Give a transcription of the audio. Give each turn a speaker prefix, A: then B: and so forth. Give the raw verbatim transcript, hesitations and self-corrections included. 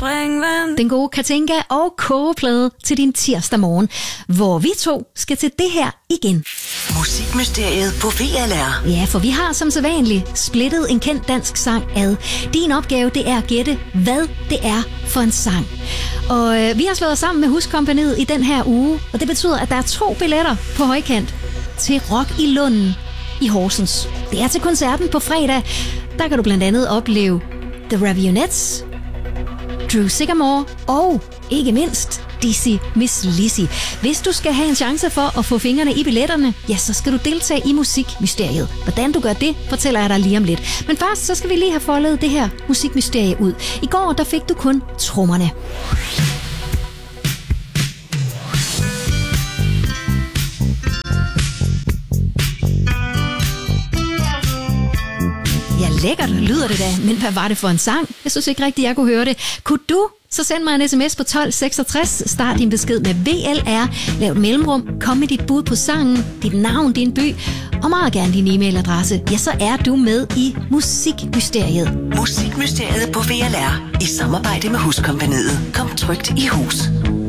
A: springvand.
B: Den gode Katinka og kogeplade til din tirsdag morgen, hvor vi to skal til det her igen.
C: Musikmysteriet på V L R.
B: Ja, for vi har som sædvanligt splittet en kendt dansk sang ad. Din opgave, det er at gætte, hvad det er for en sang. Og øh, vi har slået os sammen med Huskompagniet i den her uge, og det betyder, at der er to billetter på højkant til Rock i Lunden i Horsens. Det er til koncerten på fredag. Der kan du blandt andet opleve The Raveonettes, Drew Sycamore og ikke mindst Dizzy Miss Lizzy. Hvis du skal have en chance for at få fingrene i billetterne, ja, så skal du deltage i Musikmysteriet. Hvordan du gør det, fortæller jeg dig lige om lidt. Men først så skal vi lige have foldet det her Musikmysterie ud. I går der fik du kun trommerne. Ja, lækkert lyder det da, men hvad var det for en sang? Jeg synes ikke rigtigt, jeg kunne høre det. Kunne du? Så send mig en sms på tolv seksogtres. Start din besked med V L R. Lav et mellemrum. Kom med dit bud på sangen, dit navn, din by og meget gerne din e-mailadresse. Ja, så er du med i Musikmysteriet.
C: Musikmysteriet på V L R i samarbejde med Huskompagniet. Kom trygt i hus.